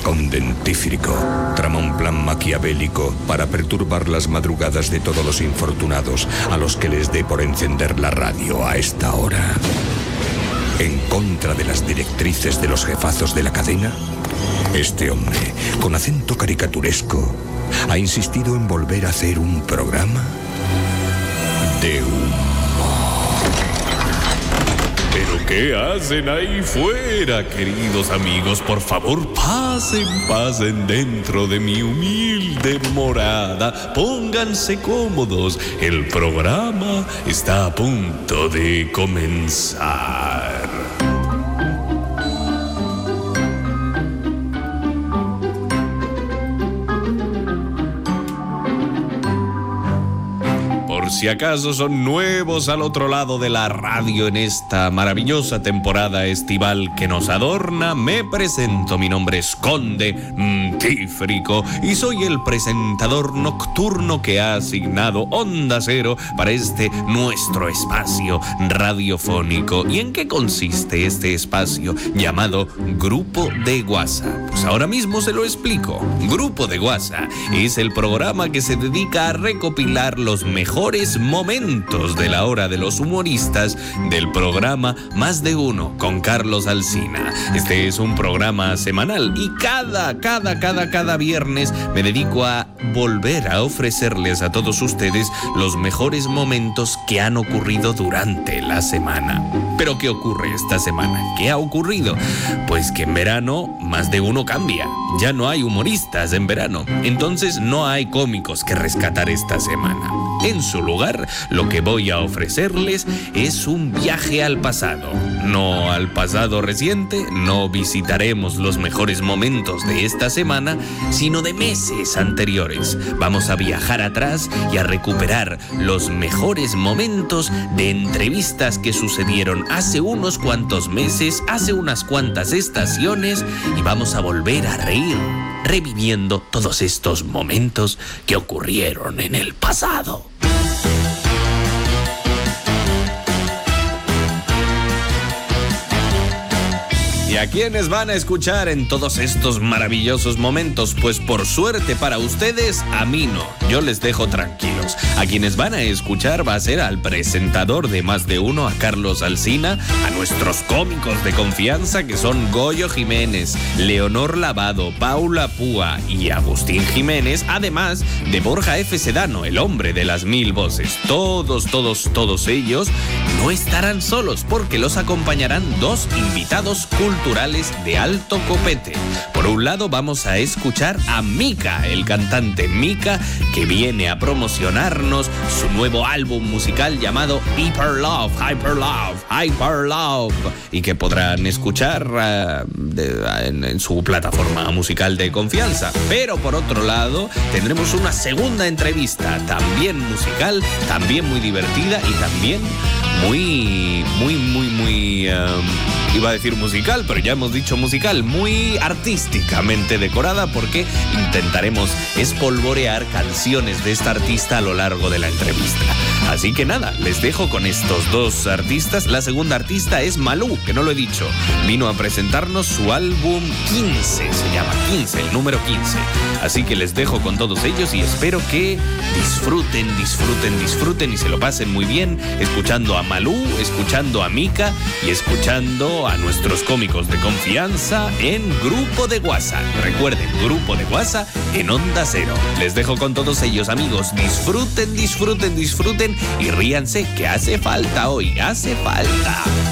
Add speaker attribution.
Speaker 1: conde dentífrico trama un plan maquiavélico para perturbar las madrugadas de todos los infortunados a los que les dé por encender la radio a esta hora. En contra de las directrices de los jefazos de la cadena, este hombre, con acento caricaturesco, ha insistido en volver a hacer un programa de humor.
Speaker 2: ¿Pero qué hacen ahí fuera, queridos amigos? Por favor, pasen dentro de mi humilde morada. Pónganse cómodos. El programa está a punto de comenzar. Si acaso son nuevos al otro lado de la radio en esta maravillosa temporada estival que nos adorna, me presento. Mi nombre es Conde Dentífrico y soy el presentador nocturno que ha asignado Onda Cero para este nuestro espacio radiofónico. ¿Y en qué consiste este espacio llamado Grupo de WhatsApp? Pues ahora mismo se lo explico. Grupo de WhatsApp es el programa que se dedica a recopilar los mejores momentos de la hora de los humoristas del programa Más de Uno con Carlos Alsina. Este es un programa semanal y cada viernes me dedico a volver a ofrecerles a todos ustedes los mejores momentos que han ocurrido durante la semana. ¿Pero qué ocurre esta semana? ¿Qué ha ocurrido? Pues que en verano Más de Uno cambia. Ya no hay humoristas en verano. Entonces no hay cómicos que rescatar esta semana. En su lugar, lo que voy a ofrecerles es un viaje al pasado. No al pasado reciente, no visitaremos los mejores momentos de esta semana, sino de meses anteriores. Vamos a viajar atrás y a recuperar los mejores momentos de entrevistas que sucedieron hace unos cuantos meses, hace unas cuantas estaciones, y vamos a volver a reír, reviviendo todos estos momentos que ocurrieron en el pasado. ¿Y a quiénes van a escuchar en todos estos maravillosos momentos? Pues por suerte para ustedes, a mí no. Yo les dejo tranquilos. A quienes van a escuchar va a ser al presentador de Más de Uno, a Carlos Alsina, a nuestros cómicos de confianza que son Goyo Jiménez, Leonor Lavado, Paula Púa y Agustín Jiménez, además de Borja F. Sedano, el hombre de las 1000 voces. Todos ellos no estarán solos porque los acompañarán dos invitados culturales de alto copete. Por un lado vamos a escuchar a Mika, el cantante Mika, que viene a promocionarnos su nuevo álbum musical llamado Hyper Love, y que podrán escuchar en su plataforma musical de confianza. Pero por otro lado tendremos una segunda entrevista, también musical, también muy divertida y también muy iba a decir musical, pero ya hemos dicho musical, muy artísticamente decorada, porque intentaremos espolvorear canciones de esta artista a lo largo de la entrevista. Así que nada, les dejo con estos dos artistas. La segunda artista es Malú, que no lo he dicho. Vino a presentarnos su álbum 15, se llama 15, el número 15. Así que les dejo con todos ellos y espero que disfruten y se lo pasen muy bien escuchando a Malú, escuchando a Mika y escuchando a nuestros cómicos de confianza en Grupo de WhatsApp. Recuerden, Grupo de WhatsApp en Onda Cero. Les dejo con todos ellos, amigos. Disfruten y ríanse, que hace falta hoy, hace falta.